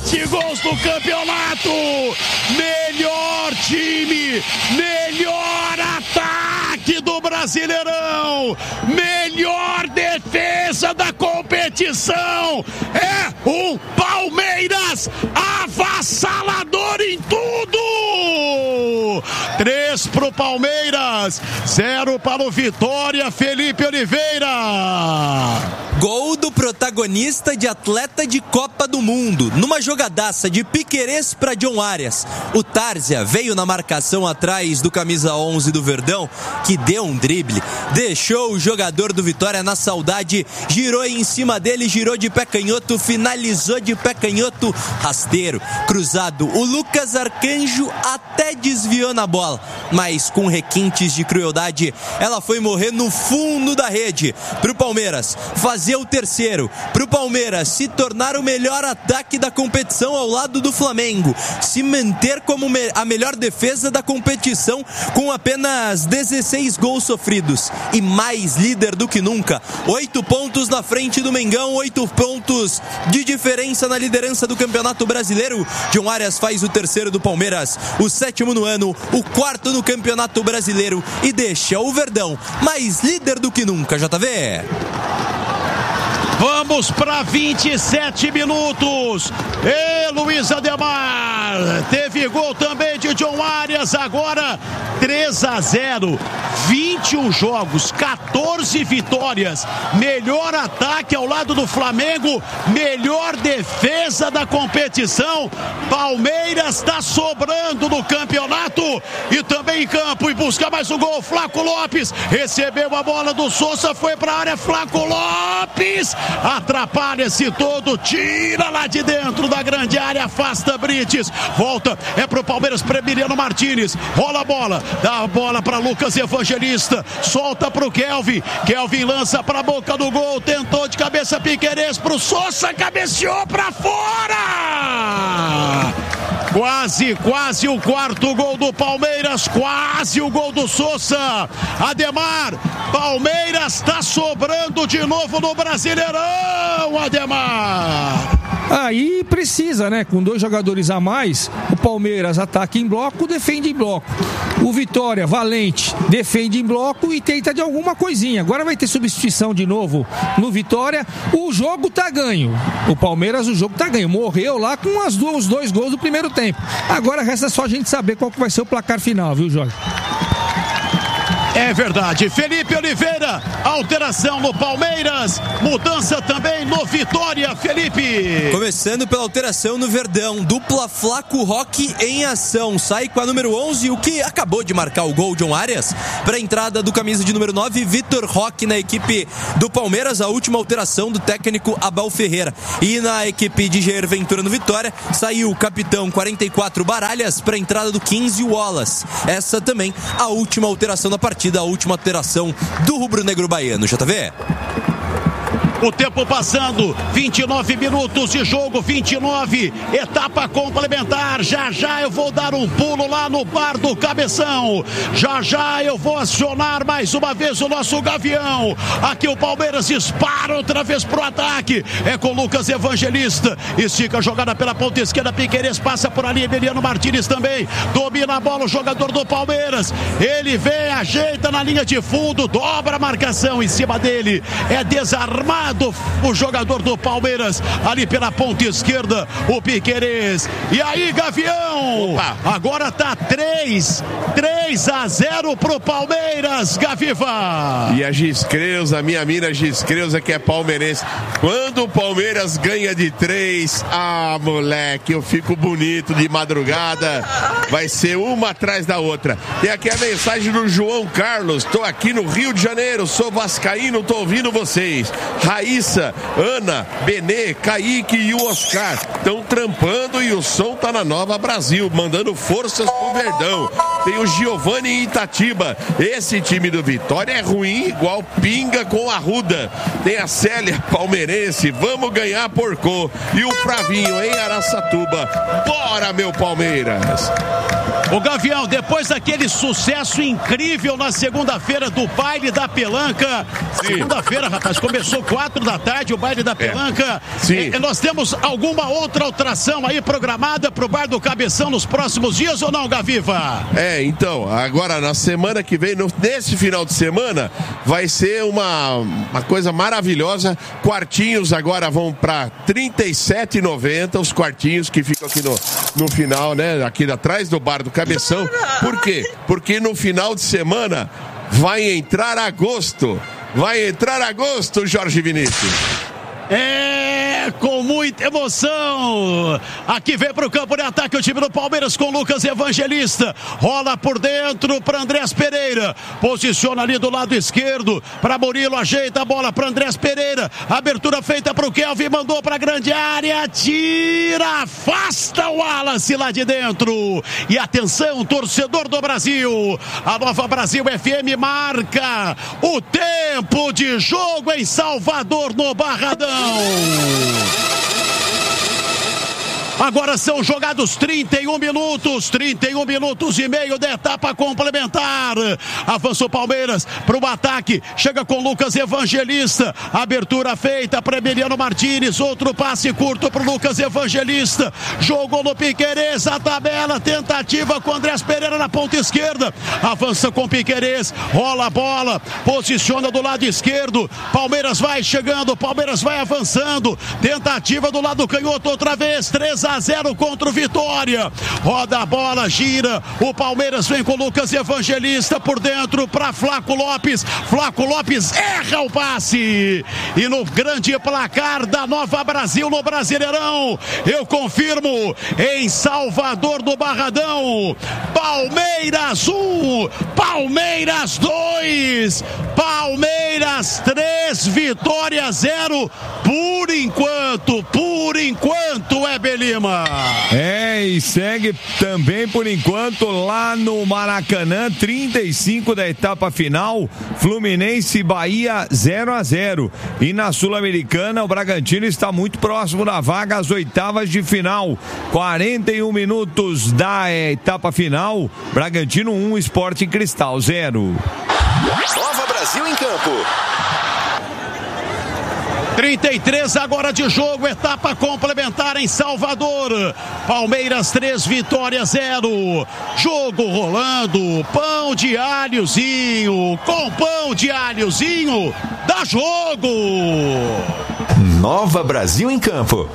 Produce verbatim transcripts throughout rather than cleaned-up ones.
sete gols do campeonato. Melhor time, melhor ataque do Brasileirão, melhor defesa da competição. É um Palmeiras avassalador em tudo. Três pro Palmeiras, zero para o Vitória. Felipe Oliveira. Gol do protagonista de atleta de Copa do Mundo. Numa jogadaça de Piquerez para John Arias. O Tárzia veio na marcação atrás do camisa onze do Verdão, que deu um drible, deixou o jogador do Vitória na saudade, girou em cima dele, girou de pé canhoto, finalizou de pé canhoto, rasteiro, cruzado. O Lucas Arcanjo até desviou na bola, mas com requintes de crueldade, ela foi morrer no fundo da rede. Pro Palmeiras fazer o terceiro, pro Palmeiras se tornar o melhor ataque da competição ao lado do Flamengo, se manter como a melhor defesa da competição com apenas dezesseis gols sofridos e mais líder do que nunca. Oito pontos na frente do Mengão, oito pontos de diferença na liderança do Campeonato Brasileiro. John Arias faz o terceiro do Palmeiras, o sétimo no ano, o quarto no Campeonato Brasileiro e deixa o Verdão mais líder do que nunca, J V. Vamos para vinte e sete minutos. E Luiz Ademar teve gol também de John Arias. Agora três a zero, vinte e um jogos, quatorze vitórias, melhor ataque ao lado do Flamengo, melhor defesa da competição. Palmeiras está sobrando no campeonato e também em campo, e busca mais um gol. Flaco Lopes recebeu a bola do Sousa, foi para a área. Flaco Lopes atrapalha-se todo, tira lá de dentro da grande área, afasta Brites, volta, é pro Palmeiras, para Emiliano Martínez, rola a bola, dá a bola para Lucas Evangelista, solta pro Kelvin, Kelvin lança para a boca do gol, tentou de cabeça Piquerez pro Sousa, cabeceou para fora. Quase, quase o quarto gol do Palmeiras, quase o gol do Sousa. Ademar, Palmeiras está sobrando de novo no Brasileirão, Ademar. Aí precisa, né? Com dois jogadores a mais, o Palmeiras ataca em bloco, defende em bloco. O Vitória, valente, defende em bloco e tenta de alguma coisinha. Agora vai ter substituição de novo no Vitória. O jogo tá ganho. O Palmeiras, o jogo tá ganho. Morreu lá com as duas, os dois gols do primeiro tempo. Agora resta só a gente saber qual que vai ser o placar final, viu, Jorge? É verdade. Felipe Oliveira, alteração no Palmeiras, mudança também no Vitória, Felipe. Começando pela alteração no Verdão, dupla Flaco Roque em ação, sai com a número onze, o que acabou de marcar o gol, John Arias, para a entrada do camisa de número nove, Vitor Roque na equipe do Palmeiras, a última alteração do técnico Abel Ferreira. E na equipe de Jair Ventura no Vitória, saiu o capitão quarenta e quatro Baralhas para a entrada do quinze Wallace. Essa também a última alteração da partida, a última alteração do rubro-negro baiano, J V. O tempo passando, vinte e nove minutos de jogo, vinte e nove, etapa complementar. Já já eu vou dar um pulo lá no bar do Cabeção. Já já eu vou acionar mais uma vez o nosso Gavião. Aqui o Palmeiras dispara outra vez pro ataque. É com Lucas Evangelista. Estica a jogada pela ponta esquerda. Piquerez passa por ali. Emiliano Martínez também. Domina a bola o jogador do Palmeiras. Ele vem, ajeita na linha de fundo, dobra a marcação em cima dele. É desarmado o jogador do Palmeiras ali pela ponta esquerda, o Piquerez. E aí, Gavião, opa, agora tá três a zero pro Palmeiras, Gaviva. E a Giscreusa, minha mina Giscreusa, que é palmeirense, quando o Palmeiras ganha de três, ah, moleque, eu fico bonito de madrugada, vai ser uma atrás da outra. E aqui a mensagem do João Carlos: tô aqui no Rio de Janeiro, sou vascaíno, tô ouvindo vocês. Raíssa, Ana, Benê, Kaique e o Oscar estão trampando e o som tá na Nova Brasil, mandando forças pro Verdão. Tem o Giovanni em Itatiba. Esse time do Vitória é ruim igual pinga com arruda. Tem a Célia palmeirense, vamos ganhar porcô. E o Fravinho em Araçatuba. Bora, meu Palmeiras! O Gavião, depois daquele sucesso incrível na segunda-feira do baile da Pelanca, segunda-feira, rapaz, começou quase quatro da tarde, o baile da Pelanca. É. Sim. E, nós temos alguma outra alteração aí programada pro Bar do Cabeção nos próximos dias ou não, Gaviva? É, então, agora na semana que vem, no, nesse final de semana, vai ser uma, uma coisa maravilhosa. Quartinhos agora vão para trinta e sete reais e noventa centavos, os quartinhos que ficam aqui no, no final, né? Aqui atrás do Bar do Cabeção. Por quê? Porque no final de semana vai entrar agosto. Vai entrar agosto, Jorge Vinícius. É, com muita emoção. Aqui vem pro campo de ataque o time do Palmeiras com Lucas Evangelista. Rola por dentro para Andrés Pereira. Posiciona ali do lado esquerdo para Murilo. Ajeita a bola para Andrés Pereira. Abertura feita pro Kelvin. Mandou para grande área. Tira. Afasta o Wallace lá de dentro. E atenção, torcedor do Brasil. A Nova Brasil F M marca o tempo de jogo em Salvador, no Barradão. Agora são jogados trinta e um minutos, trinta e um minutos e meio da etapa complementar. Avança o Palmeiras para o ataque, chega com Lucas Evangelista, abertura feita para Emiliano Martínez, outro passe curto para o Lucas Evangelista, jogou no Piquerez, a tabela, tentativa com Andrés Pereira na ponta esquerda, avança com Piquerez, rola a bola, posiciona do lado esquerdo, Palmeiras vai chegando, Palmeiras vai avançando, tentativa do lado canhoto outra vez, três a zero contra o Vitória. Roda a bola, gira. O Palmeiras vem com o Lucas Evangelista por dentro para Flaco Lopes. Flaco Lopes erra o passe. E no grande placar da Nova Brasil no Brasileirão, eu confirmo, em Salvador do Barradão, Palmeiras um, Palmeiras dois, Palmeiras três, Vitória zero. Por enquanto, por enquanto, é Belima. É, e segue também por enquanto lá no Maracanã, trinta e cinco da etapa final, Fluminense e Bahia zero a zero. E na Sul-Americana, o Bragantino está muito próximo da vaga às oitavas de final. quarenta e um minutos da etapa final, Bragantino um, Sporting Cristal zero. Nova Brasil em campo. trinta e três agora de jogo, etapa complementar em Salvador. Palmeiras três, Vitória zero. Jogo rolando, pão de alhozinho, com pão de alhozinho, dá jogo. Nova Brasil em campo.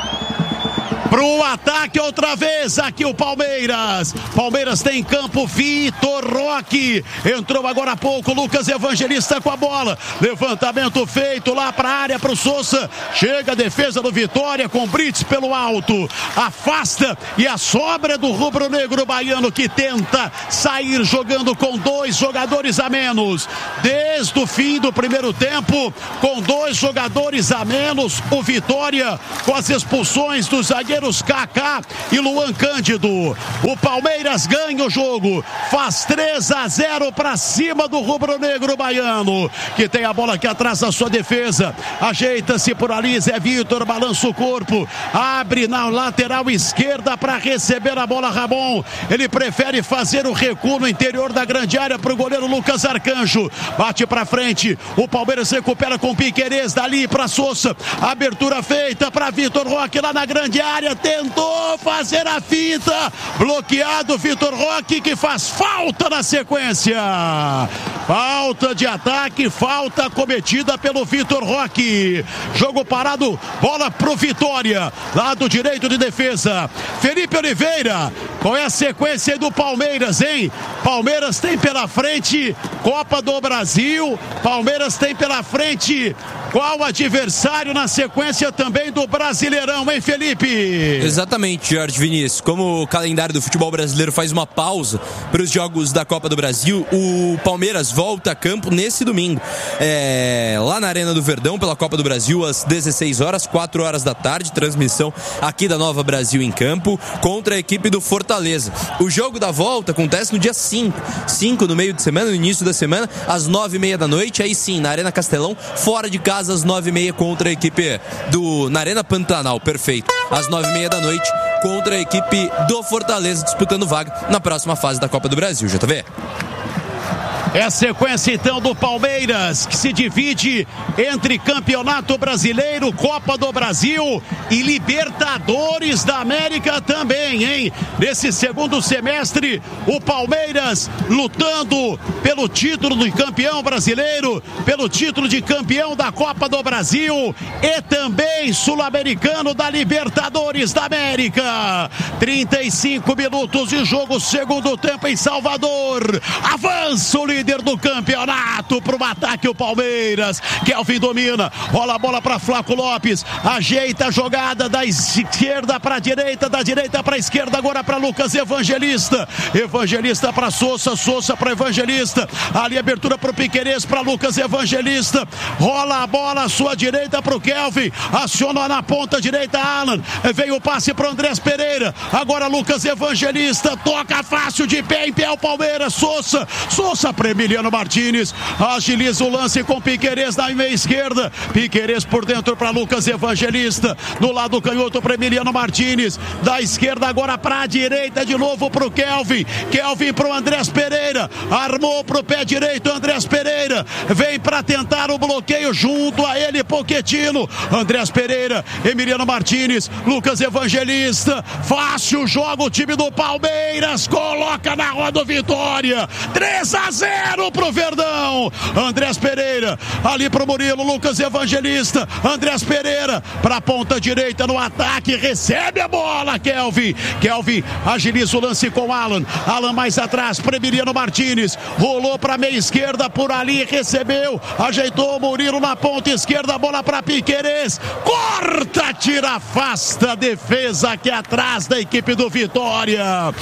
Pro ataque outra vez, aqui o Palmeiras. Palmeiras tem em campo Vitor Roque. Entrou agora há pouco Lucas Evangelista com a bola. Levantamento feito lá para a área pro Sousa. Chega a defesa do Vitória com Brits pelo alto. Afasta e a sobra do rubro-negro baiano que tenta sair jogando com dois jogadores a menos. Desde o fim do primeiro tempo, com dois jogadores a menos, o Vitória com as expulsões dos zagueiros Kaká e Luan Cândido. O Palmeiras ganha o jogo, faz três a zero para cima do rubro-negro baiano, que tem a bola aqui atrás da sua defesa. Ajeita-se por ali, Zé Vitor balança o corpo, abre na lateral esquerda para receber a bola Ramon. Ele prefere fazer o recuo no interior da grande área para o goleiro Lucas Arcanjo. Bate para frente, o Palmeiras recupera com Piquerez, dali para Sousa. Abertura feita para Vitor Roque lá na grande área. Tentou fazer a finta, bloqueado Vitor Roque, que faz falta na sequência. Falta de ataque, falta cometida pelo Vitor Roque. Jogo parado, bola pro Vitória, lado direito de defesa. Felipe Oliveira, qual é a sequência do Palmeiras, hein? Palmeiras tem pela frente Copa do Brasil, Palmeiras tem pela frente qual adversário na sequência também do Brasileirão, hein, Felipe? Exatamente, Jorge Vinícius. Como o calendário do futebol brasileiro faz uma pausa para os jogos da Copa do Brasil, o Palmeiras volta a campo nesse domingo, é, lá na Arena do Verdão, pela Copa do Brasil, às dezesseis horas, quatro horas da tarde, transmissão aqui da Nova Brasil em campo, contra a equipe do Fortaleza. O jogo da volta acontece no dia cinco, cinco no meio de semana, no início da semana, às nove e meia da noite, aí sim, na Arena Castelão, fora de casa, às nove e meia, contra a equipe do... na Arena Pantanal, perfeito, às nove e meia da noite, contra a equipe do Fortaleza, disputando vaga na próxima fase da Copa do Brasil. J V. É sequência então do Palmeiras, que se divide entre Campeonato Brasileiro, Copa do Brasil e Libertadores da América também, hein? Nesse segundo semestre, o Palmeiras lutando pelo título de campeão brasileiro, pelo título de campeão da Copa do Brasil e também sul-americano da Libertadores da América. trinta e cinco minutos de jogo, segundo tempo em Salvador. Avança o líder do campeonato para o ataque o Palmeiras. Kelvin domina, rola a bola para Flaco Lopes, ajeita a jogada da esquerda para a direita, da direita para a esquerda, agora para Lucas Evangelista. Evangelista para Sousa, Sousa para Evangelista. Ali abertura para o Piquerez, para Lucas Evangelista. Rola a bola à sua direita para o Kelvin, aciona na ponta direita Alan. Veio o passe para o Andrés Pereira. Agora Lucas Evangelista toca fácil de pé em pé o Palmeiras. Sousa, Sousa para Emiliano Martínez, agiliza o lance com Piquerez na meia esquerda. Piquerez por dentro para Lucas Evangelista, no lado canhoto para Emiliano Martínez, da esquerda agora para a direita de novo para o Kelvin. Kelvin para o Andrés Pereira, armou para o pé direito Andrés Pereira, vem para tentar o bloqueio junto a ele Pochettino. Andrés Pereira, Emiliano Martínez, Lucas Evangelista, fácil joga o time do Palmeiras, coloca na roda Vitória, três a zero pro Verdão. Andrés Pereira, ali pro Murilo, Lucas Evangelista, Andrés Pereira, pra ponta direita no ataque, recebe a bola, Kelvin, Kelvin agiliza o lance com Alan, Alan mais atrás, para Emiliano Martínez, rolou pra meia esquerda, por ali, recebeu, ajeitou o Murilo na ponta esquerda, a bola pra Piquerez, corta, tira, afasta a defesa aqui atrás da equipe do Vitória.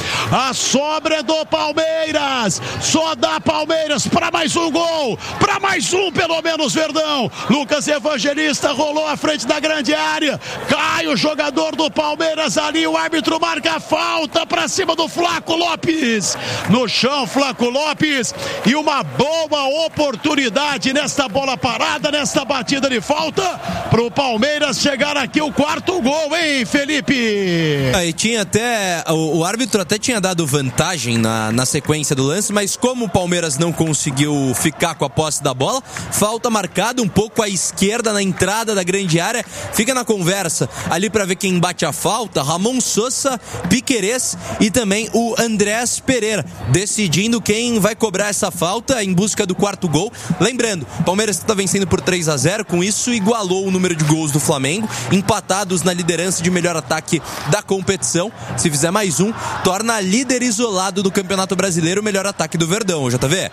A sobra é do Palmeiras, só dá Palmeiras para mais um gol, para mais um pelo menos Verdão. Lucas Evangelista rolou à frente da grande área, cai o jogador do Palmeiras ali, o árbitro marca a falta para cima do Flaco Lopes, no chão Flaco Lopes, e uma boa oportunidade nesta bola parada, nesta batida de falta para o Palmeiras chegar aqui o quarto gol, hein, Felipe? Aí tinha até, o, o árbitro até tinha dado vantagem na, na sequência do lance, mas como o Palmeiras não conseguiu ficar com a posse da bola, falta marcada um pouco à esquerda na entrada da grande área, fica na conversa ali para ver quem bate a falta, Ramon Sousa, Piquerez e também o Andrés Pereira, decidindo quem vai cobrar essa falta em busca do quarto gol. Lembrando, o Palmeiras está vencendo por três a zero, com isso igualou o número de gols do Flamengo, empatados na liderança de melhor ataque da competição. Se fizer mais um, torna líder isolado do Campeonato Brasileiro o melhor ataque do Verdão, J V.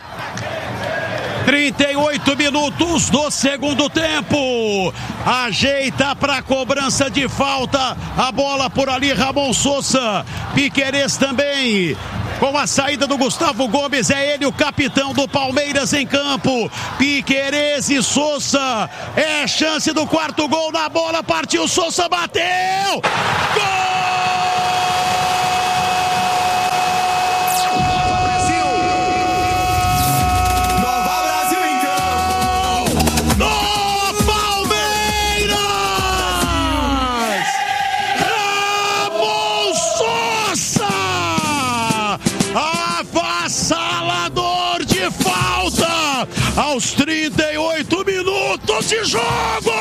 trinta e oito minutos do segundo tempo, ajeita para cobrança de falta, a bola por ali, Ramon Sousa, Piquerez também, com a saída do Gustavo Gomes, é ele o capitão do Palmeiras em campo, Piquerez e Sousa, é chance do quarto gol na bola, partiu Sousa, bateu, gol! Aos trinta e oito minutos de jogo!